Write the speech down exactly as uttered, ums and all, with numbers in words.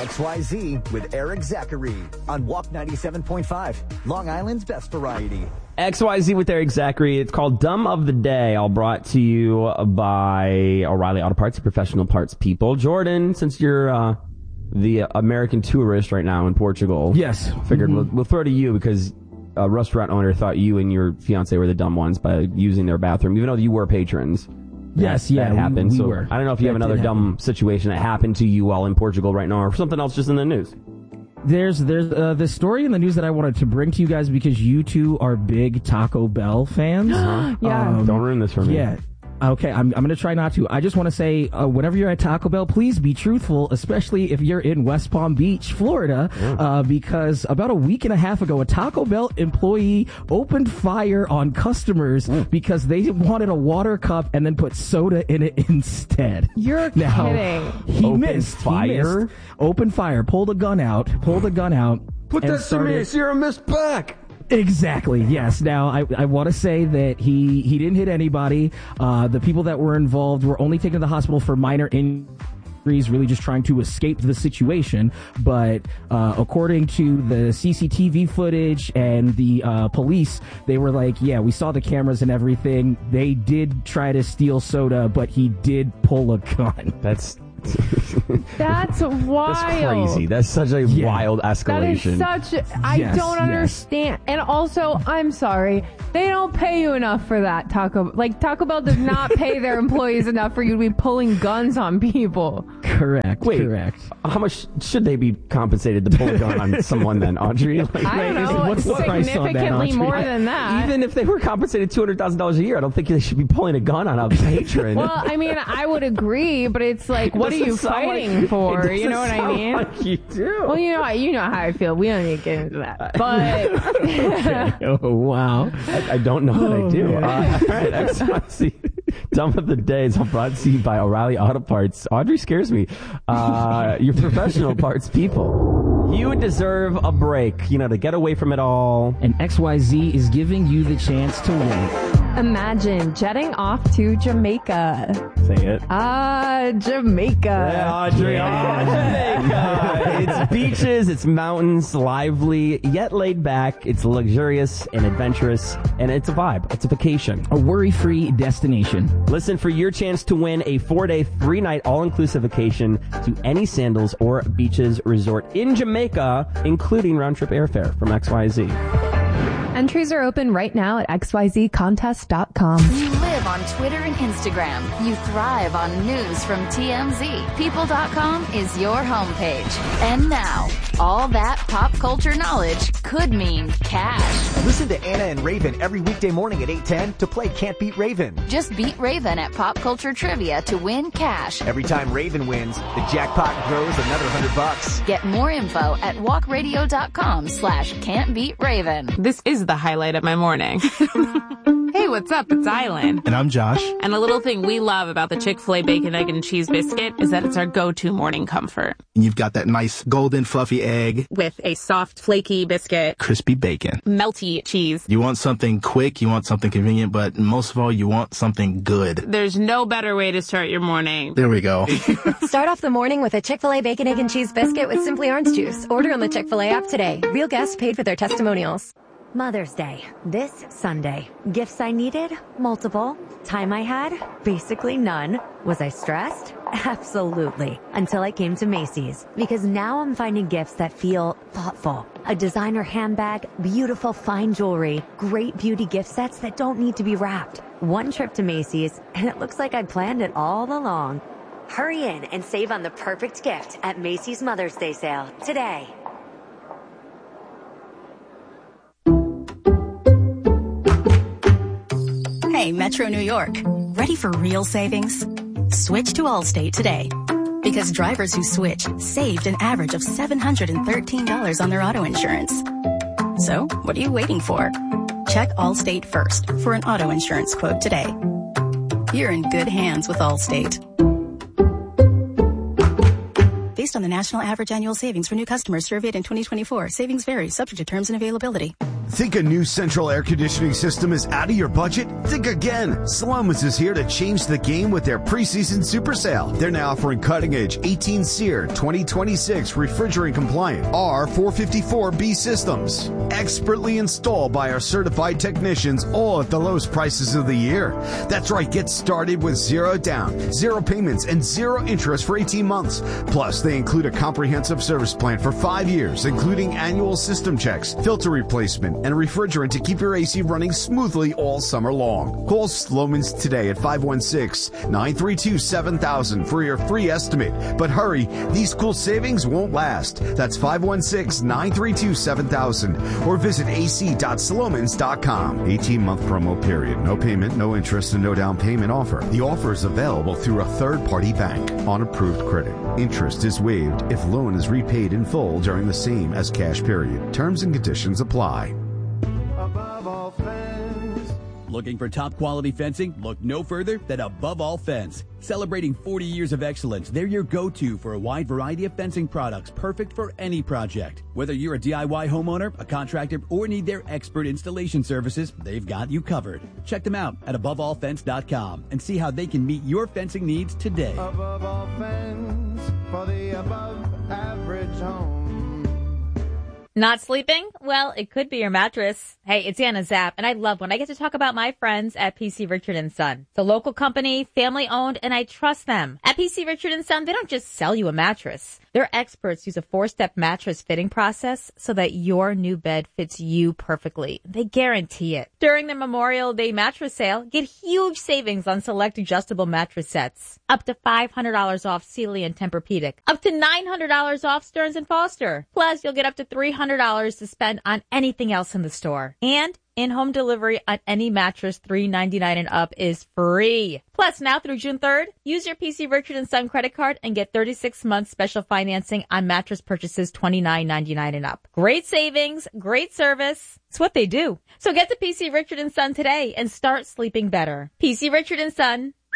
X Y Z with Eric Zachary on Walk ninety-seven point five, Long Island's best variety. X Y Z with Eric Zachary. It's called Dumb of the Day, all brought to you by O'Reilly Auto Parts, professional parts people. Jordan, since you're uh, the American tourist right now in Portugal, yes, figured mm-hmm. we'll, we'll throw to you because a restaurant owner thought you and your fiance were the dumb ones by using their bathroom, even though you were patrons. Yes, that, yeah, that happened. We, we so were. I don't know if you that have another dumb happen. situation that happened to you while in Portugal right now, or something else just in the news. There's there's uh, the story in the news that I wanted to bring to you guys because you two are big Taco Bell fans. Yeah. Um, Don't ruin this for me. Yeah. Okay, I'm I'm going to try not to. I just want to say, uh, whenever you're at Taco Bell, please be truthful, especially if you're in West Palm Beach, Florida, yeah. uh, because about a week and a half ago, a Taco Bell employee opened fire on customers mm. because they wanted a water cup and then put soda in it instead. You're now, kidding. He Open missed. fire? He missed. Opened fire. Pulled a gun out. Pulled a gun out. Put that started, to me. Sierra missed back. Exactly, yes. Now, I, I want to say that he, he didn't hit anybody. Uh, the people that were involved were only taken to the hospital for minor injuries, really just trying to escape the situation. But uh, according to the C C T V footage and the uh, police, they were like, yeah, we saw the cameras and everything. They did try to steal soda, but he did pull a gun. That's... That's wild. That's crazy. That's such a yeah. wild escalation. That is such. I yes, don't understand. Yes. And also, I'm sorry, they don't pay you enough for that. Taco, like Taco Bell does not pay their employees enough for you to be pulling guns on people. Correct. Wait, correct. How much should they be compensated to pull a gun on someone then, Audrey? Like, I don't know. What's the price on that, significantly Audrey? more than that. Even if they were compensated two hundred thousand dollars a year, I don't think they should be pulling a gun on a patron. Well, I mean, I would agree, but it's like, what are you fighting like, for? You know what I mean? Like you do. Well, you know, you know how I feel. We don't need to get into that. But Okay. Oh, wow. I, I don't know that Oh, I do. man. Uh, all right, X Y Z. Dumb of the Day is all brought to you by O'Reilly Auto Parts. Audrey scares me. Uh, you're professional parts people. You deserve a break, you know, to get away from it all. And X Y Z is giving you the chance to win. imagine jetting off to Jamaica. Say it. Ah, Jamaica. Yeah, Audrey. Yeah. Oh, Jamaica. It's beaches, it's mountains, lively, yet laid back. It's luxurious and adventurous, and it's a vibe. It's a vacation. A worry-free destination. Listen for your chance to win a four-day, three-night, all-inclusive vacation to any Sandals or Beaches resort in Jamaica, including round-trip airfare from X Y Z. Entries are open right now at x y z contest dot com. You live on Twitter and Instagram. You thrive on news from T M Z. People dot com is your homepage. And now, all that pop culture knowledge could mean cash. Listen to Anna and Raven every weekday morning at eight ten to play Can't Beat Raven. Just beat Raven at Pop Culture Trivia to win cash. Every time Raven wins, the jackpot grows another hundred bucks. Get more info at walk radio dot com slash can't beat Raven. This is the highlight of my morning. Hey, what's up? It's Island. And I'm Josh. And a little thing we love about the Chick-fil-A Bacon, Egg, and Cheese Biscuit is that it's our go-to morning comfort. And you've got that nice golden fluffy egg. With a soft, flaky biscuit. Crispy bacon. Melty cheese. You want something quick, you want something convenient, but most of all, you want something good. There's no better way to start your morning. There we go. Start off the morning with a Chick-fil-A Bacon, Egg, and Cheese Biscuit with Simply Orange Juice. Order on the Chick-fil-A app today. Real guests paid for their testimonials. Mother's Day, this Sunday. Gifts I needed? Multiple. Time I had? Basically none. Was I stressed? Absolutely. Until I came to Macy's. Because now I'm finding gifts that feel thoughtful. A designer handbag, beautiful fine jewelry, great beauty gift sets that don't need to be wrapped. One trip to Macy's, and it looks like I planned it all along. Hurry in and save on the perfect gift at Macy's Mother's Day sale today. Hey, Metro New York. Ready for real savings? Switch to Allstate today. Because drivers who switch saved an average of seven hundred thirteen dollars on their auto insurance. So, what are you waiting for? Check Allstate first for an auto insurance quote today. You're in good hands with Allstate. Based on the national average annual savings for new customers surveyed in twenty twenty-four, savings vary, subject to terms and availability. Think a new central air conditioning system is out of your budget? Think again. Slomin's is here to change the game with their preseason super sale. They're now offering cutting-edge eighteen SEER twenty twenty-six refrigerant-compliant R four fifty-four B systems. Expertly installed by our certified technicians, all at the lowest prices of the year. That's right, get started with zero down, zero payments, and zero interest for eighteen months. Plus, they include a comprehensive service plan for five years, including annual system checks, filter replacement, and refrigerant to keep your A C running smoothly all summer long. Call Slomin's today at five one six, nine three two, seven thousand for your free estimate. But hurry, these cool savings won't last. That's five one six, nine three two, seven thousand or visit a c dot slomins dot com. eighteen-month promo period. No payment, no interest, and no down payment offer. The offer is available through a third-party bank on approved credit. Interest is waived if loan is repaid in full during the same as cash period. Terms and conditions apply. Above All Fence. Looking for top quality fencing? Look no further than Above All Fence. Celebrating forty years of excellence, they're your go-to for a wide variety of fencing products, perfect for any project. Whether you're a D I Y homeowner, a contractor, or need their expert installation services, they've got you covered. Check them out at above all fence dot com and see how they can meet your fencing needs today. Above All Fence, for the above average home. Not sleeping? Well, it could be your mattress. Hey, it's Anna Zapp, and I love when I get to talk about my friends at P C Richard and Son. It's a local company, family owned, and I trust them. At P C Richard and Son, they don't just sell you a mattress. Their experts use a four-step mattress fitting process so that your new bed fits you perfectly. They guarantee it. During the Memorial Day mattress sale, get huge savings on select adjustable mattress sets. Up to five hundred dollars off Sealy and Tempur-Pedic. Up to nine hundred dollars off Stearns and Foster. Plus, you'll get up to three hundred dollars to spend on anything else in the store. And in-home delivery on any mattress three ninety-nine and up is free. Plus, now through June third, use your P C Richard and Son credit card and get thirty-six months special financing on mattress purchases twenty-nine ninety-nine and up. Great savings, great service. It's what they do. So get to P C Richard and Son today and start sleeping better. P C Richard and Son,